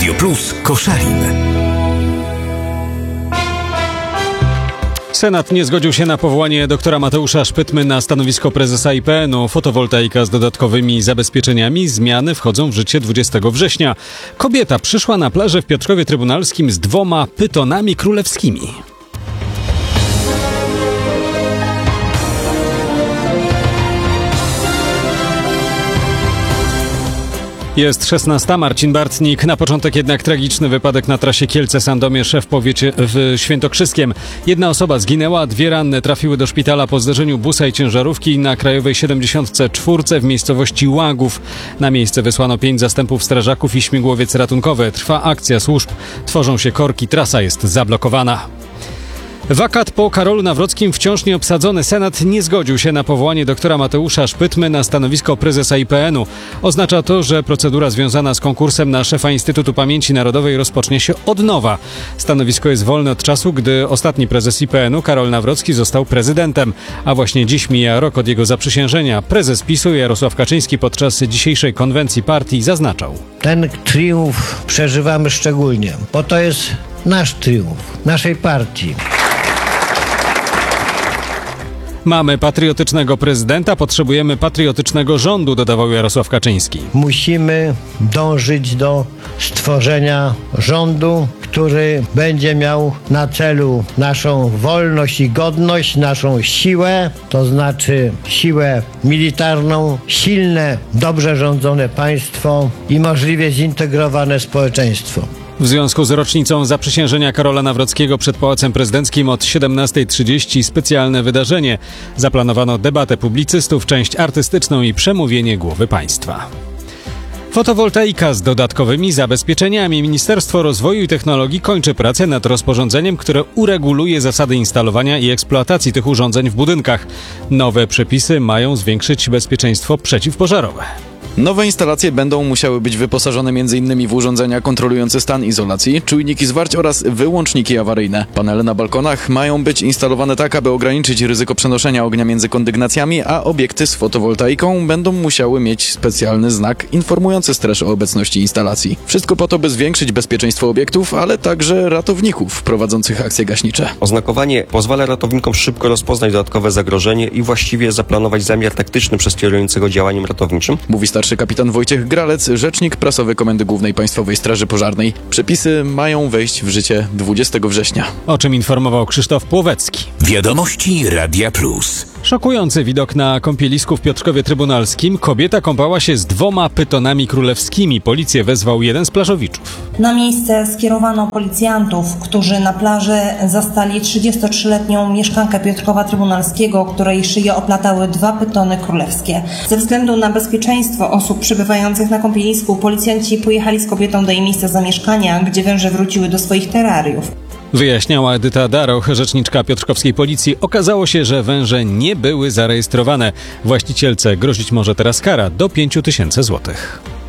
Radio Plus Koszalin. Senat nie zgodził się na powołanie doktora Mateusza Szpytmy na stanowisko prezesa IPN-u. Fotowoltaika z dodatkowymi zabezpieczeniami. Zmiany wchodzą w życie 20 września. Kobieta przyszła na plażę w Piotrkowie Trybunalskim z 2 pytonami królewskimi. Jest 16. Marcin Bartnik. Na początek jednak tragiczny wypadek na trasie Kielce-Sandomierz w Świętokrzyskiem. Jedna osoba zginęła, 2 ranne trafiły do szpitala po zderzeniu busa i ciężarówki na krajowej 74 w miejscowości Łagów. Na miejsce wysłano 5 zastępów strażaków i śmigłowiec ratunkowy. Trwa akcja służb. Tworzą się korki, trasa jest zablokowana. Wakat po Karolu Nawrockim wciąż nie obsadzony. Senat nie zgodził się na powołanie doktora Mateusza Szpytmy na stanowisko prezesa IPN-u. Oznacza to, że procedura związana z konkursem na szefa Instytutu Pamięci Narodowej rozpocznie się od nowa. Stanowisko jest wolne od czasu, gdy ostatni prezes IPN-u, Karol Nawrocki, został prezydentem. A właśnie dziś mija rok od jego zaprzysiężenia. Prezes PiS-u Jarosław Kaczyński podczas dzisiejszej konwencji partii zaznaczał: ten triumf przeżywamy szczególnie, bo to jest nasz triumf, naszej partii. Mamy patriotycznego prezydenta, potrzebujemy patriotycznego rządu, dodawał Jarosław Kaczyński. Musimy dążyć do stworzenia rządu, który będzie miał na celu naszą wolność i godność, naszą siłę, to znaczy siłę militarną, silne, dobrze rządzone państwo i możliwie zintegrowane społeczeństwo. W związku z rocznicą zaprzysiężenia Karola Nawrockiego przed Pałacem Prezydenckim od 17:30 specjalne wydarzenie. Zaplanowano debatę publicystów, część artystyczną i przemówienie głowy państwa. Fotowoltaika z dodatkowymi zabezpieczeniami. Ministerstwo Rozwoju i Technologii kończy pracę nad rozporządzeniem, które ureguluje zasady instalowania i eksploatacji tych urządzeń w budynkach. Nowe przepisy mają zwiększyć bezpieczeństwo przeciwpożarowe. Nowe instalacje będą musiały być wyposażone m.in. w urządzenia kontrolujące stan izolacji, czujniki zwarć oraz wyłączniki awaryjne. Panele na balkonach mają być instalowane tak, aby ograniczyć ryzyko przenoszenia ognia między kondygnacjami, a obiekty z fotowoltaiką będą musiały mieć specjalny znak informujący straż o obecności instalacji. Wszystko po to, by zwiększyć bezpieczeństwo obiektów, ale także ratowników prowadzących akcje gaśnicze. Oznakowanie pozwala ratownikom szybko rozpoznać dodatkowe zagrożenie i właściwie zaplanować zamiar taktyczny przez kierującego działaniem ratowniczym. Mówi starszy kapitan Wojciech Gralec, rzecznik prasowy Komendy Głównej Państwowej Straży Pożarnej. Przepisy mają wejść w życie 20 września. O czym informował Krzysztof Płowecki. Wiadomości Radia Plus. Szokujący widok na kąpielisku w Piotrkowie Trybunalskim. Kobieta kąpała się z 2 pytonami królewskimi. Policję wezwał jeden z plażowiczów. Na miejsce skierowano policjantów, którzy na plaży zastali 33-letnią mieszkankę Piotrkowa Trybunalskiego, której szyję oplatały 2 pytony królewskie. Ze względu na bezpieczeństwo osób przebywających na kąpielisku policjanci pojechali z kobietą do jej miejsca zamieszkania, gdzie węże wróciły do swoich terrariów. Wyjaśniała Edyta Daroch, rzeczniczka piotrkowskiej policji. Okazało się, że węże nie były zarejestrowane. Właścicielce grozić może teraz kara do 5 000 złotych.